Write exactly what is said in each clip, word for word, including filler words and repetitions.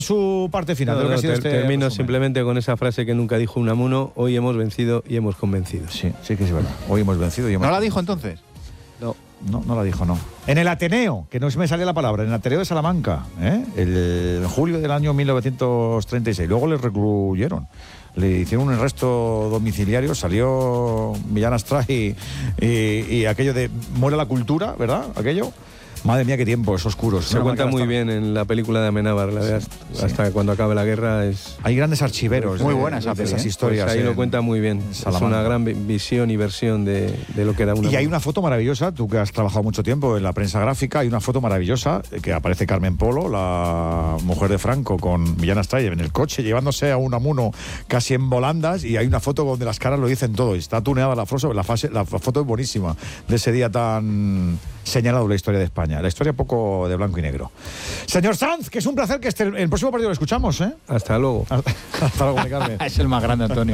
su parte final. No, de lo que no, ha sido ter, este termino resumen. simplemente con esa frase que nunca dijo Unamuno: hoy hemos vencido y hemos convencido. Sí, sí que es verdad. Hoy hemos vencido y hemos... ¿No la dijo entonces? No. No, no la dijo, no. En el Ateneo, que no se me salía la palabra, en el Ateneo de Salamanca, ¿eh? el, en julio del año mil novecientos treinta y seis. Luego le recluyeron. Le hicieron un arresto domiciliario, salió Millán Astray y, y, y aquello de muere la cultura, ¿verdad? Aquello. Madre mía, qué tiempos oscuros. Se cuenta muy bien en la película de Amenábar, la de Sí, hasta, hasta sí. cuando acabe la guerra. Es Hay grandes archiveros. Muy de, buena esa de peli, esas ¿eh? historias. Pues ahí en, lo cuenta muy bien. en Es Salamanca. una gran vi- visión y versión de, de lo que era una. Y hay una foto maravillosa, tú que has trabajado mucho tiempo en la prensa gráfica, hay una foto maravillosa que aparece Carmen Polo, la mujer de Franco, con Millán Astray en el coche, llevándose a Unamuno casi en volandas, y hay una foto donde las caras lo dicen todo, y está tuneada la foto, la, fase, la foto es buenísima, de ese día tan señalado en la historia de España. La historia poco de blanco y negro. Señor Sanz, que es un placer que esté el, el próximo partido lo escuchamos, ¿eh? Hasta luego. Hasta, hasta luego, Carmen. Es el más grande, Antonio.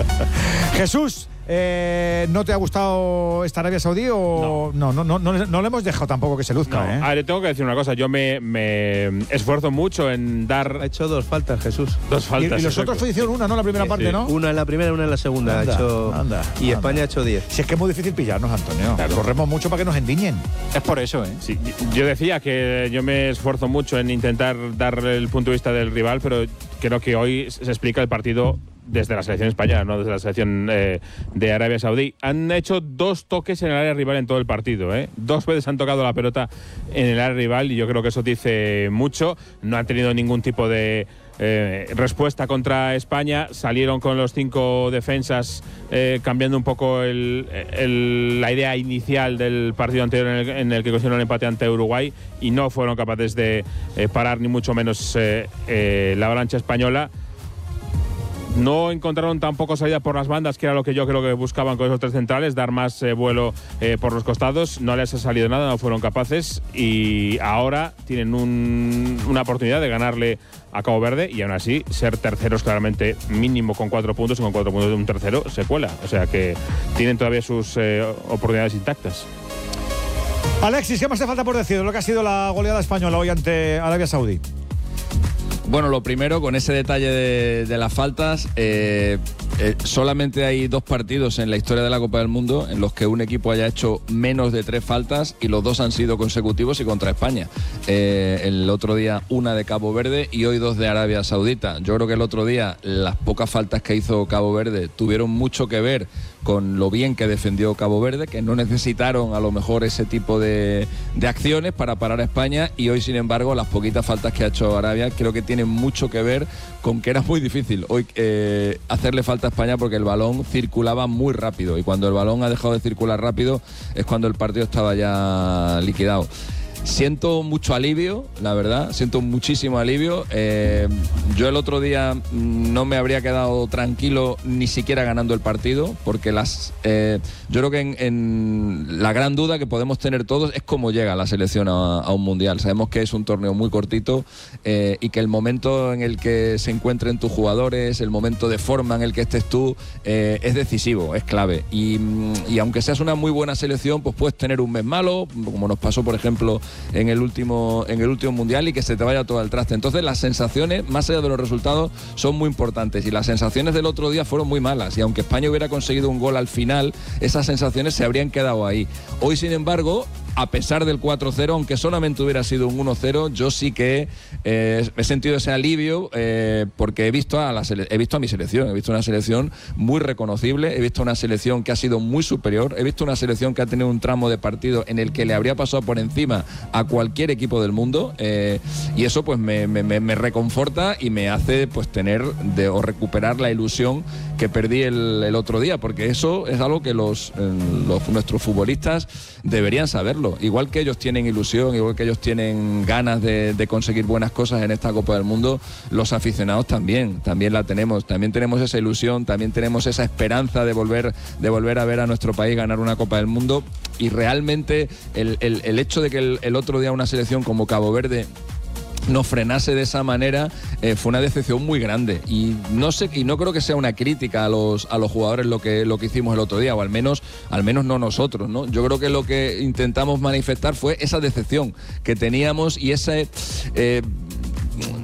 Jesús, eh, ¿no te ha gustado esta Arabia Saudí o no? No, no, no, no, no le hemos dejado tampoco que se luzca, No. ¿eh? A ver, tengo que decir una cosa. Yo me, me esfuerzo mucho en dar Ha hecho dos faltas, Jesús. dos Y, faltas. y los exacto. otros hicieron una, ¿no? La primera Sí, parte, sí. ¿no? Una en la primera y una en la segunda. Anda, ha hecho, anda, y anda. España ha hecho diez. Si es que es muy difícil pillarnos, Antonio. Claro. Corremos mucho para que nos endiñen. Es por eso, ¿eh? Sí, yo decía que yo me esfuerzo mucho en intentar dar el punto de vista del rival, pero creo que hoy se explica el partido desde la selección española, no desde la selección eh, de Arabia Saudí. Han hecho dos toques en el área rival en todo el partido, ¿eh? Dos veces han tocado la pelota en el área rival y yo creo que eso dice mucho. No han tenido ningún tipo de eh, respuesta contra España. Salieron con los cinco defensas eh, cambiando un poco el, el, la idea inicial del partido anterior en el, en el que consiguieron el empate ante Uruguay y no fueron capaces de eh, parar ni mucho menos eh, eh, la avalancha española. No encontraron tampoco salida por las bandas, que era lo que yo creo que buscaban con esos tres centrales, dar más eh, vuelo eh, por los costados. No les ha salido nada, no fueron capaces y ahora tienen un, una oportunidad de ganarle a Cabo Verde y aún así ser terceros claramente, mínimo con cuatro puntos, y con cuatro puntos de un tercero se cuela. O sea que tienen todavía sus eh, oportunidades intactas. Alexis, ¿qué más te falta por decir de lo que ha sido la goleada española hoy ante Arabia Saudí? Bueno, lo primero, con ese detalle de, de las faltas, eh, eh, solamente hay dos partidos en la historia de la Copa del Mundo en los que un equipo haya hecho menos de tres faltas y los dos han sido consecutivos y contra España. Eh, el otro día una de Cabo Verde y hoy dos de Arabia Saudita. Yo creo que el otro día las pocas faltas que hizo Cabo Verde tuvieron mucho que ver con lo bien que defendió Cabo Verde, que no necesitaron a lo mejor ese tipo de, de acciones para parar a España, y hoy sin embargo las poquitas faltas que ha hecho Arabia creo que tienen mucho que ver con que era muy difícil hoy eh, hacerle falta a España porque el balón circulaba muy rápido y cuando el balón ha dejado de circular rápido es cuando el partido estaba ya liquidado. Siento mucho alivio, la verdad, siento muchísimo alivio. Eh, yo el otro día no me habría quedado tranquilo ni siquiera ganando el partido, porque las, eh, yo creo que en, en la gran duda que podemos tener todos es cómo llega la selección a, a un mundial. Sabemos que es un torneo muy cortito eh, y que el momento en el que se encuentren tus jugadores, el momento de forma en el que estés tú, eh, es decisivo, es clave. Y, y aunque seas una muy buena selección, pues puedes tener un mes malo, como nos pasó, por ejemplo, en el último en el último mundial, y que se te vaya todo al traste. Entonces las sensaciones, más allá de los resultados, son muy importantes, y las sensaciones del otro día fueron muy malas, y aunque España hubiera conseguido un gol al final, esas sensaciones se habrían quedado ahí. Hoy, sin embargo, a pesar del cuatro cero, aunque solamente hubiera sido un uno cero, yo sí que eh, he sentido ese alivio eh, porque he visto, a la sele- he visto a mi selección, he visto una selección muy reconocible, he visto una selección que ha sido muy superior, he visto una selección que ha tenido un tramo de partido en el que le habría pasado por encima a cualquier equipo del mundo, eh, y eso pues me, me, me reconforta y me hace pues tener de, o recuperar la ilusión que perdí el, el otro día, porque eso es algo que los, eh, los nuestros futbolistas deberían saberlo. Igual que ellos tienen ilusión, igual que ellos tienen ganas de, de conseguir buenas cosas en esta Copa del Mundo, los aficionados también, también la tenemos, también tenemos esa ilusión, también tenemos esa esperanza de volver, de volver a ver a nuestro país ganar una Copa del Mundo, y realmente el, el, el hecho de que el, el otro día una selección como Cabo Verde nos frenase de esa manera eh, fue una decepción muy grande, y no sé, y no creo que sea una crítica a los a los jugadores lo que lo que hicimos el otro día, o al menos al menos no nosotros, ¿no? Yo creo que lo que intentamos manifestar fue esa decepción que teníamos y ese eh,